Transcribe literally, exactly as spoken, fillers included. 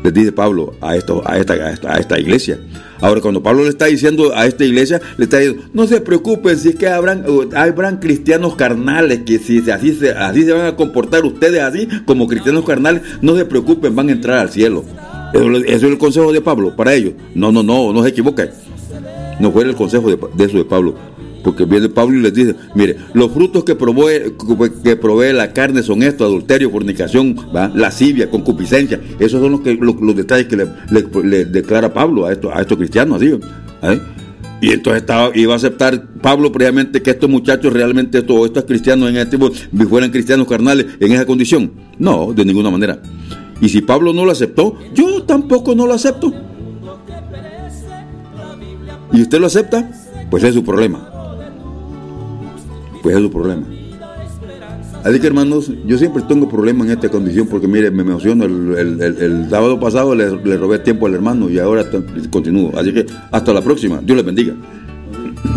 les dice Pablo a, esto, a, esta, a, esta, a esta iglesia. Ahora, cuando Pablo le está diciendo a esta iglesia, le está diciendo, no se preocupen si es que habrán, habrán cristianos carnales, que si así se, así se van a comportar ustedes así, como cristianos carnales, no se preocupen, van a entrar al cielo. Eso, eso es el consejo de Pablo para ellos. No, no, no, no se equivoquen. No fue el consejo de, de eso de Pablo. Porque viene Pablo y les dice, mire, los frutos que provee, que provee la carne son estos: adulterio, fornicación, ¿va? Lascivia, concupiscencia. Esos son los, que, los, los detalles que le, le, le declara Pablo a estos, a estos cristianos, así, ¿eh? Y entonces estaba, iba a aceptar Pablo previamente que estos muchachos realmente, estos, estos cristianos en este tiempo, fueran cristianos carnales en esa condición. No, de ninguna manera. Y si Pablo no lo aceptó, yo tampoco no lo acepto. ¿Y usted lo acepta? Pues es su problema. Pues es su problema. Así que, hermanos, yo siempre tengo problemas en esta condición porque, mire, me emociono. El, el, el, el sábado pasado le, le robé tiempo al hermano y ahora continúo. Así que hasta la próxima. Dios les bendiga.